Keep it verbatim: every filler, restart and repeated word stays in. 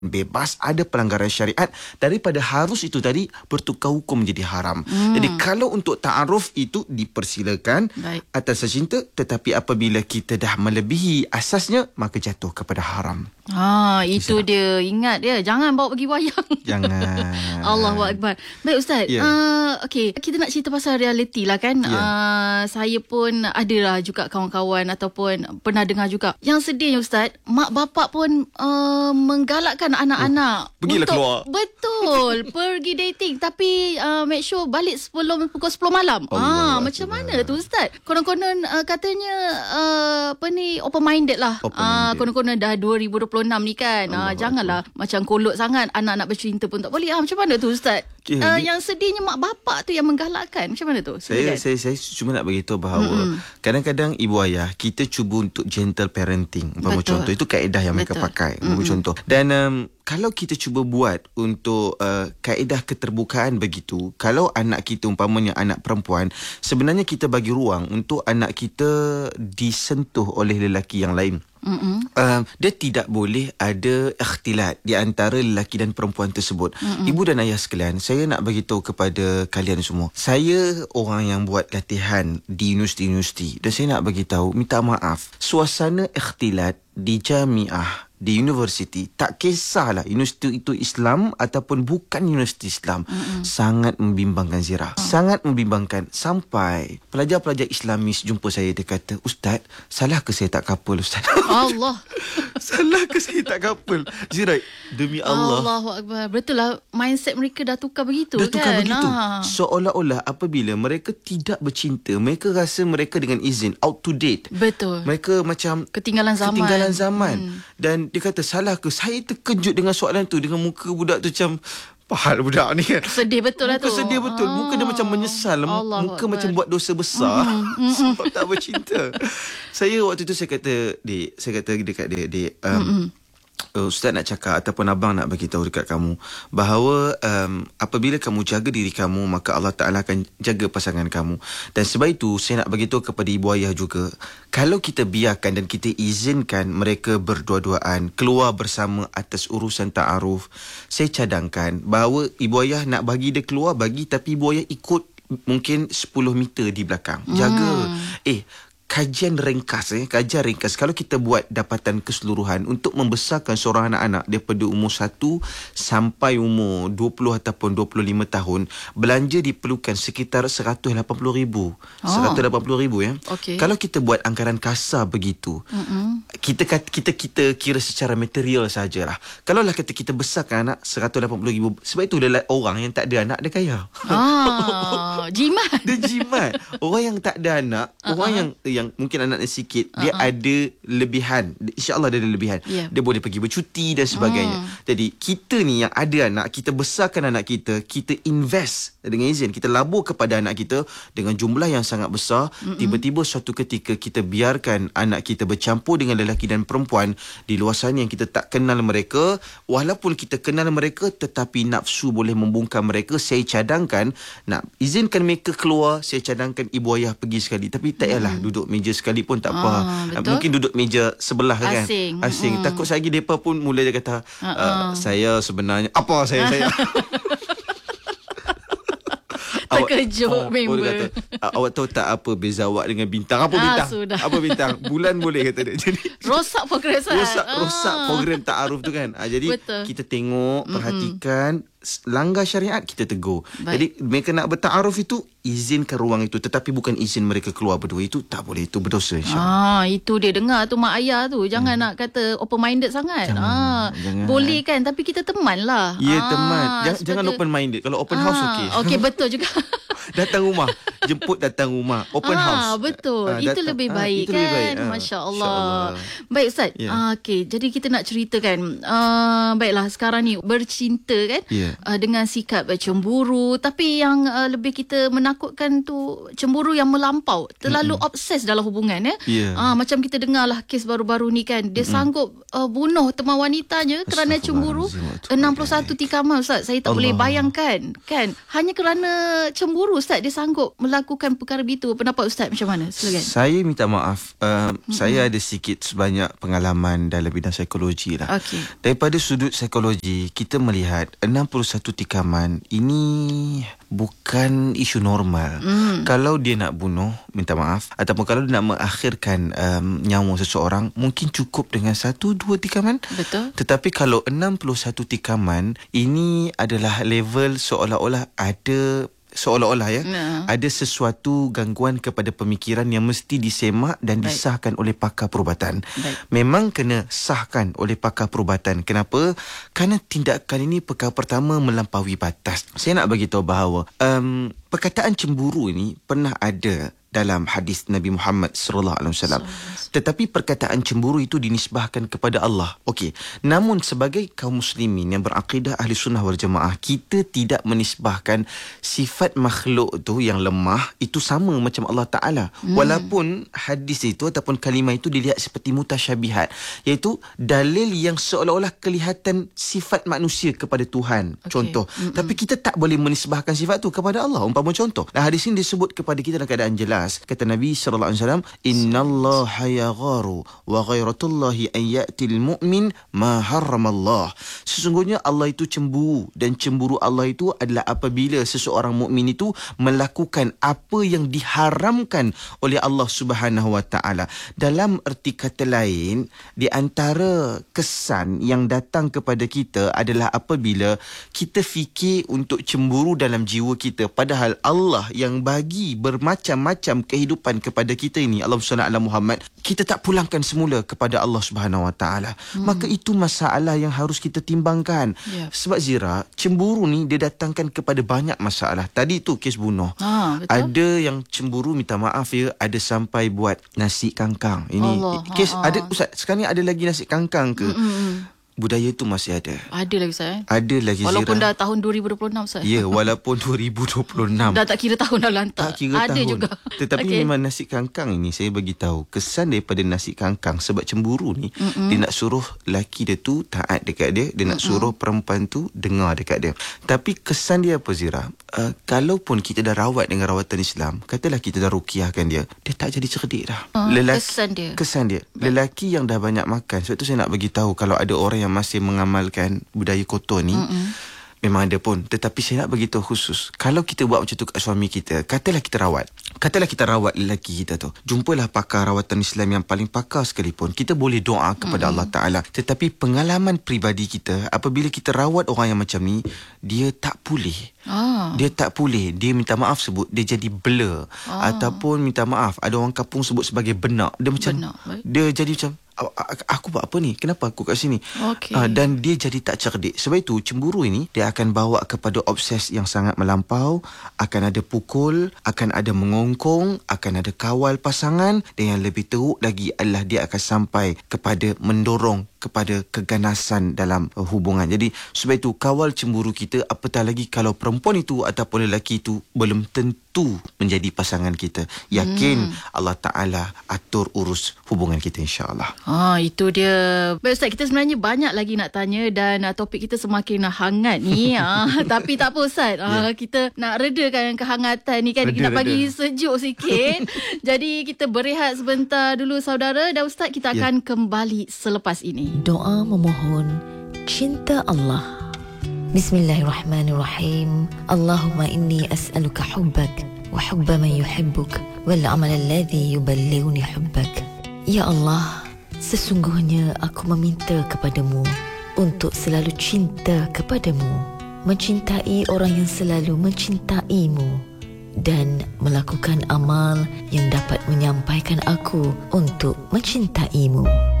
bebas, ada pelanggaran syariat, daripada harus itu tadi bertukar hukum menjadi haram. Hmm. Jadi kalau untuk ta'aruf itu dipersilakan. Baik. Atas cinta, tetapi apabila kita dah melebihi asasnya, maka jatuh kepada haram. Ha, itu Bisa. dia. Ingat dia, jangan bawa pergi wayang. Jangan. Allahu Akbar. Baik Ustaz, yeah. uh, okay, kita nak cerita pasal realiti lah kan. Yeah. Uh, saya pun adalah juga kawan-kawan ataupun pernah dengar juga. Yang sedihnya Ustaz, mak bapak pun uh, menggalakkan anak-anak oh, pergilah untuk, keluar. Betul, pergi dating. Tapi uh, make sure balik sebelum pukul sepuluh malam. Ah, macam mana tu Ustaz? Konon-konon uh, katanya uh, apa ni, open minded lah. Ah, uh, konon-konon dah dua ribu dua puluh enam ni kan. Ah, uh, janganlah macam kolot sangat, anak-anak bercinta pun tak boleh. Ah, macam mana tu Ustaz? Okay, uh, dia, yang sedihnya mak bapak tu yang menggalakkan. Macam mana tu? Saya, saya saya cuma nak beritahu bahawa mm-hmm. kadang-kadang ibu ayah kita cuba untuk gentle parenting. Umpama contoh, itu kaedah yang mereka Betul. pakai. Umpama mm-hmm. contoh. Dan um, kalau kita cuba buat untuk uh, kaedah keterbukaan begitu, kalau anak kita umpamanya anak perempuan, sebenarnya kita bagi ruang untuk anak kita disentuh oleh lelaki yang lain. Uh, dia tidak boleh ada ikhtilat di antara lelaki dan perempuan tersebut. Mm-mm. Ibu dan ayah sekalian, saya nak beritahu kepada kalian semua, saya orang yang buat latihan di universiti-universiti, dan saya nak beritahu, minta maaf, suasana ikhtilat di jamiah, di universiti, tak kisahlah universiti itu Islam ataupun bukan universiti Islam, mm-hmm. sangat membimbangkan Zira. Mm. Sangat membimbangkan. Sampai pelajar-pelajar Islamis jumpa saya, dia kata, Ustaz, salah ke saya tak couple Ustaz? Allah. Salah ke saya tak couple? Zira, demi Allah. Allahu Akbar. Betul lah, mindset mereka dah tukar begitu dah kan? Dah tukar begitu. Ah. Seolah-olah apabila mereka tidak bercinta, mereka rasa mereka dengan izin, out to date. Betul. Mereka macam ketinggalan zaman. Ketinggalan zaman. Hmm. Dan dia kata, salah ke? Saya terkejut dengan soalan tu, dengan muka budak tu macam, pahal budak ni kan. Sedih betul lah tu. Muka sedih betul. Ah. Muka dia macam menyesal. Allah muka Allah. Macam buat dosa besar. Mm-hmm. Sebab tak bercinta. Saya waktu tu saya kata, Dik, saya kata dekat dia, Dik, um, mm-hmm. Uh, Ustaz nak cakap ataupun abang nak bagi tahu dekat kamu bahawa um, apabila kamu jaga diri kamu, maka Allah Ta'ala akan jaga pasangan kamu. Dan sebab itu saya nak bagi tahu kepada ibu ayah juga, kalau kita biarkan dan kita izinkan mereka berdua-duaan keluar bersama atas urusan ta'aruf, saya cadangkan bahawa ibu ayah nak bagi dia keluar, bagi, tapi ibu ayah ikut mungkin sepuluh meter di belakang. Jaga. Hmm. Eh Kajian ringkas eh, kajian ringkas. Kalau kita buat dapatan keseluruhan untuk membesarkan seorang anak-anak daripada umur satu sampai umur dua puluh ataupun dua puluh lima tahun, belanja diperlukan sekitar seratus lapan puluh ribu. Oh. seratus lapan puluh ribu ya. Okay. Kalau kita buat anggaran kasar begitu, mm-hmm. kita kita kita kira secara material sajalah. Kalau lah kata kita besarkan anak seratus lapan puluh ribu, sebab itu dia orang yang tak ada anak dia kaya. Ah, jimat. Dia jimat. Orang yang tak ada anak, uh-huh. orang yang yang mungkin anaknya sikit, uh-huh. dia ada lebihan. InsyaAllah dia ada lebihan. Yeah. Dia boleh pergi bercuti dan sebagainya. Uh. Jadi kita ni yang ada anak, kita besarkan anak kita, kita invest dengan izin, kita labur kepada anak kita dengan jumlah yang sangat besar. Mm-mm. Tiba-tiba suatu ketika kita biarkan anak kita bercampur dengan lelaki dan perempuan di luar sana yang kita tak kenal mereka. Walaupun kita kenal mereka, tetapi nafsu boleh membungkam mereka. Saya cadangkan nak izinkan mereka keluar, saya cadangkan ibu ayah pergi sekali. Tapi tak payahlah mm. duduk meja sekali pun tak apa. Ah, mungkin duduk meja sebelah kan. Asing. Asing. Mm. Takut lagi mereka pun mula dia kata, uh-uh. uh, saya sebenarnya apa saya saya. Terkejut awak, member. Oh, kata, awak tahu tak apa beza awak dengan bintang? Apa ah, bintang? Sudah. Apa bintang? Bulan boleh kata dia. Jadi rosak program rosak, ah. rosak program ta'aruf tu kan. Ah, jadi Betul. Kita tengok, perhatikan, mm-hmm. langgar syariat kita tegur. Baik. Jadi mereka nak berta'aruf itu, izinkan ruang itu, tetapi bukan izin mereka keluar berdua. Itu tak boleh, itu berdosa insya-Allah. Ah, itu dia dengar tu mak ayah tu. Jangan hmm. nak kata open minded sangat. Jangan, ah, jangan. Boleh kan, tapi kita teman lah. Ya, ah, teman. Jangan, jangan open minded. Kalau open ah, house okey. Okey, betul juga. Datang rumah, jemput datang rumah, open ah, house. Betul. Ah, itu datang, lebih baik ah, itu kan. Lebih baik. Ah, Masya-Allah. Masya baik Ustaz. Yeah. Ah, okey, jadi kita nak ceritakan. Ah, baiklah sekarang ni bercinta kan, yeah. ah, dengan sikap cemburu, tapi yang uh, lebih kita menakutkan tu cemburu yang melampau, terlalu mm-hmm. obses dalam hubungan ya. Yeah. Ah, macam kita dengarlah kes baru-baru ni kan, dia mm-hmm. sanggup uh, bunuh teman wanitanya kerana cemburu. enam puluh satu tikaman Ustaz. Saya tak Allah. boleh bayangkan kan. Hanya kerana cemburu Ustaz dia sanggup melakukan perkara itu. Pendapat Ustaz macam mana? Silakan. Saya minta maaf. Uh, mm-hmm. Saya ada sikit sebanyak pengalaman dalam bidang psikologi lah. Okay. Daripada sudut psikologi, kita melihat enam puluh satu tikaman ini bukan isu normal. Mm. Kalau dia nak bunuh, minta maaf, ataupun kalau dia nak mengakhirkan um, nyawa seseorang, mungkin cukup dengan satu dua tikaman. Betul. Tetapi kalau enam puluh satu tikaman, ini adalah level seolah-olah ada seolah-olah ya nah. ada sesuatu gangguan kepada pemikiran yang mesti disemak dan Baik. disahkan oleh pakar perubatan. Baik. Memang kena sahkan oleh pakar perubatan. Kenapa? Kerana tindakan ini perkara pertama melampaui batas. Saya nak bagi tahu bahawa um, perkataan cemburu ini pernah ada dalam hadis Nabi Muhammad sallallahu alaihi wasallam. Tetapi perkataan cemburu itu dinisbahkan kepada Allah. Okey. Namun sebagai kaum muslimin yang berakidah ahli sunnah wal jamaah, kita tidak menisbahkan sifat makhluk tu yang lemah itu sama macam Allah Ta'ala. Hmm. Walaupun hadis itu ataupun kalimah itu dilihat seperti mutasyabihat, iaitu dalil yang seolah-olah kelihatan sifat manusia kepada Tuhan. Okay. Contoh. Mm-mm. Tapi kita tak boleh menisbahkan sifat tu kepada Allah. Umpama contoh. Nah, hadis ini disebut kepada kita dalam keadaan jelas. Kata Nabi sallallahu alaihi wasallam, innallaha yagharu wa ghairatullahi an ya'til mu'min ma harramallah. Sesungguhnya Allah itu cemburu, dan cemburu Allah itu adalah apabila seseorang mukmin itu melakukan apa yang diharamkan oleh Allah Subhanahu wa taala. Dalam erti kata lain, di antara kesan yang datang kepada kita adalah apabila kita fikir untuk cemburu dalam jiwa kita, padahal Allah yang bagi bermacam-macam kehidupan kepada kita ini, Allah salli ala Muhammad, kita tak pulangkan semula kepada Allah Subhanahu Wa Taala. Hmm. Maka itu masalah yang harus kita timbangkan. Yeah. Sebab Zira, cemburu ni dia datangkan kepada banyak masalah. Tadi tu kes bunuh. Ha, ada yang cemburu, minta maaf ya, ada sampai buat nasi kangkang. Ini Allah, kes ha, ada Ustaz, sekarang ni ada lagi nasi kangkang ke? Mm-mm. Budaya itu masih ada. Ada lagi Ustaz eh? Ada lagi Zira. Walaupun dah tahun dua ribu dua puluh enam Ustaz. Ya, walaupun dua ribu dua puluh enam. Dah tak kira tahun dah lantak. Tak kira ada tahun. juga. Tetapi okay. memang nasi kangkang ini saya bagi tahu kesan daripada nasi kangkang, sebab cemburu ni Mm-mm. dia nak suruh laki dia tu taat dekat dia, dia Mm-mm. nak suruh perempuan tu dengar dekat dia. Tapi kesan dia apa Zira? Uh, kalaupun kita dah rawat dengan rawatan Islam, katalah kita dah ruqyahkan dia, dia tak jadi cerdik dah. Uh, Lelaki, kesan dia. Kesan dia. Lelaki yang dah banyak makan. Sebab tu saya nak bagi tahu, kalau ada orang yang masih mengamal budaya kotor ni, Mm-mm. memang ada pun. Tetapi saya nak beritahu khusus, kalau kita buat macam tu kat suami kita, katalah kita rawat Katalah kita rawat lelaki kita tu, jumpalah pakar rawatan Islam yang paling pakar sekalipun, kita boleh doa kepada Mm-mm. Allah Ta'ala. Tetapi pengalaman peribadi kita, apabila kita rawat orang yang macam ni, dia tak pulih. Ah. Dia tak pulih. Dia minta maaf sebut, dia jadi blur. Ah. Ataupun minta maaf, ada orang kampung sebut sebagai benak. Dia macam benak, dia jadi macam, aku buat apa ni? Kenapa aku kat sini? Okay. Uh, dan dia jadi tak cerdik. Sebab itu cemburu ini dia akan bawa kepada obses yang sangat melampau. Akan ada pukul, akan ada mengongkong, akan ada kawal pasangan, dan yang lebih teruk lagi adalah dia akan sampai kepada mendorong kepada keganasan dalam uh, hubungan. Jadi sebab itu kawal cemburu kita, apatah lagi kalau perempuan itu ataupun lelaki itu belum tentu menjadi pasangan kita. Yakin hmm. Allah Ta'ala atur urus hubungan kita, insya-Allah. Ah, itu dia. Baik Ustaz, kita sebenarnya banyak lagi nak tanya, dan uh, topik kita semakin hangat ni. ah, tapi tak apa Ustaz. Ah, yeah. Kita nak redakan kehangatan ni kan. Reda, kita nak bagi reda. sejuk sikit. Jadi kita berehat sebentar dulu saudara, dan Ustaz kita akan yeah. kembali selepas ini. Doa memohon cinta Allah. Bismillahirrahmanirrahim. Allahumma inni as'aluka hubbak wa hubba man yuhibbuk wal amal alladhi yuballighuni hubbak. Ya Allah, sesungguhnya aku meminta kepadamu untuk selalu cinta kepadamu, mencintai orang yang selalu mencintaimu, dan melakukan amal yang dapat menyampaikan aku untuk mencintaimu.